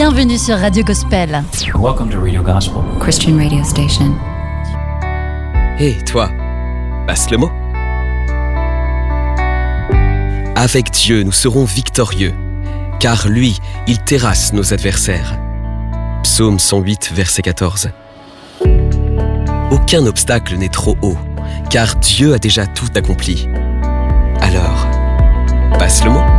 Bienvenue sur Radio Gospel. Welcome to Radio Gospel. Christian radio station. Hé, toi, passe le mot. Avec Dieu, nous serons victorieux, car lui, il terrasse nos adversaires. Psaume 108, verset 14. Aucun obstacle n'est trop haut, car Dieu a déjà tout accompli. Alors, passe le mot.